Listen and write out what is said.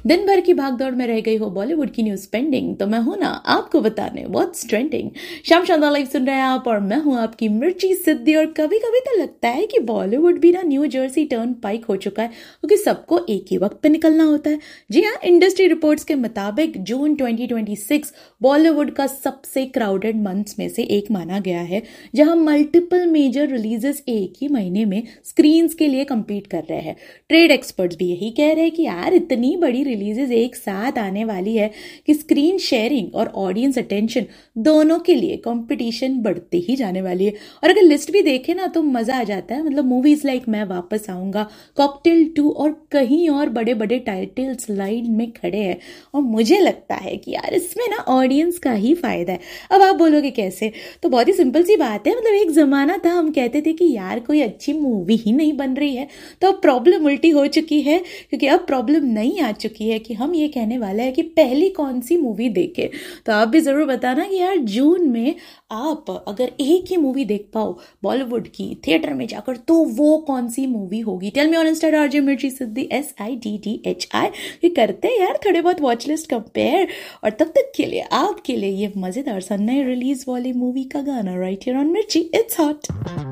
दिन भर की भागदौड़ में रह गई हो बॉलीवुड की न्यूज पेंडिंग, तो मैं हूं ना आपको बताने व्हाट्स ट्रेंडिंग। शाम शानदार लाइव सुन रहे हैं आप और मैं हूं आपकी मिर्ची सिद्धि। और कभी कभी तो लगता है कि बॉलीवुड भी ना न्यू जर्सी टर्न पाइक हो चुका है, क्योंकि सबको एक ही वक्त पे निकलना होता है। जी हाँ, इंडस्ट्री रिपोर्ट्स के मुताबिक जून 2026 बॉलीवुड का सबसे क्राउडेड मंथ्स में से एक माना गया है, जहां मल्टीपल मेजर रिलीजेस एक ही महीने में स्क्रीन के लिए कम्पीट कर रहे हैं। ट्रेड एक्सपर्ट्स भी यही कह रहे हैं कि यार इतनी बड़ी रिलीजेस एक साथ आने वाली है कि स्क्रीन शेयरिंग और ऑडियंस अटेंशन दोनों के लिए कंपटीशन बढ़ते ही जाने वाली है। और अगर लिस्ट भी देखें ना तो मजा आ जाता है। मतलब मूवीज लाइक मैं वापस आऊंगा, कॉकटेल 2 और कहीं और बड़े बड़े टाइटल्स लाइन में खड़े हैं। और मुझे लगता है कि यार इसमें ना ऑडियंस का ही फायदा है। अब आप बोलोगे कैसे? तो बहुत ही सिंपल सी बात है। मतलब एक जमाना था हम कहते थे कि यार कोई अच्छी मूवी ही नहीं बन रही है, तो अब प्रॉब्लम उल्टी हो चुकी है, क्योंकि अब प्रॉब्लम नहीं आ चुकी है कि हम ये कहने वाले हैं कि पहली कौन सी मूवी देखें। तो आप भी जरूर बताना कि यार जून में आप अगर एक ही मूवी देख पाओ बॉलीवुड की थिएटर में जाकर, तो वो कौन सी मूवी होगी। Tell me on Insta RJ मिर्ची सिद्धि SIDDHI। ये करते हैं यार थोड़े बहुत वॉच लिस्ट कंपेयर। और तब तक के लिए आपके लिए ये मजेदार सा नए रिलीज वाली मूवी का गाना राइट हियर ऑन मिर्ची। It's hot.